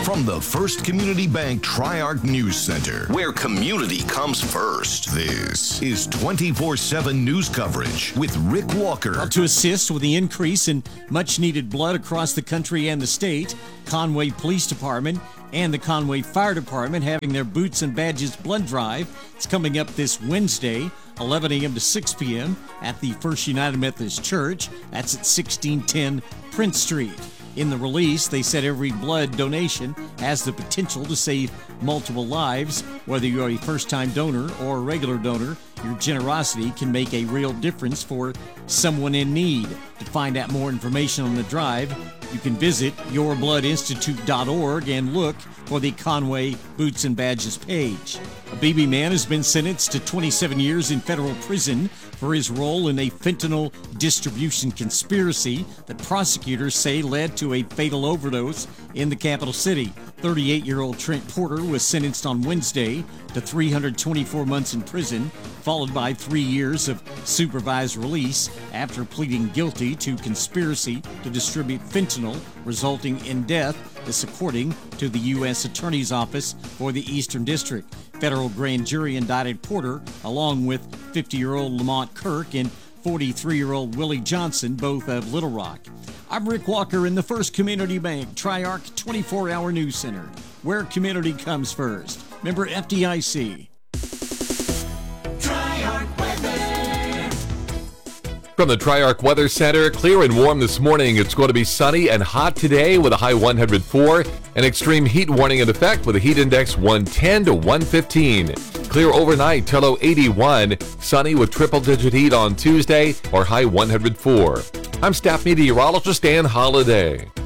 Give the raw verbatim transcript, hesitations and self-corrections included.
From the First Community Bank Tri-Arc News Center, where community comes first, this is twenty-four seven news coverage with Rick Walker. Well, to assist with the increase in much-needed blood across the country and the state, Conway Police Department and the Conway Fire Department having their Boots and Badges blood drive. It's coming up this Wednesday, eleven a.m. to six p.m. at the First United Methodist Church. That's at sixteen ten Prince Street. In the release, they said every blood donation has the potential to save multiple lives. Whether you're a first-time donor or a regular donor, your generosity can make a real difference for someone in need. To find out more information on the drive, you can visit your blood institute dot org and look for the Conway Boots and Badges page. A B B man has been sentenced to twenty-seven years in federal prison for his role in a fentanyl distribution conspiracy that prosecutors say led to a fatal overdose in the capital city. thirty-eight-year-old Trent Porter was sentenced on Wednesday to three hundred twenty-four months in prison, followed by three years of supervised release after pleading guilty to conspiracy to distribute fentanyl, resulting in death. This according to the U S Attorney's Office for the Eastern District. Federal grand jury indicted Porter along with fifty-year-old Lamont Kirk and forty-three-year-old Willie Johnson, both of Little Rock. I'm Rick Walker in the First Community Bank Tri-Arc twenty-four hour News Center, where community comes first. Member F D I C. From the Tri-Arc Weather Center, clear and warm this morning. It's going to be sunny and hot today with a high one hundred four. An extreme heat warning in effect with a heat index one ten to one fifteen. Clear overnight till low eighty-one. Sunny with triple-digit heat on Tuesday or high one hundred four. I'm staff meteorologist Dan Holliday.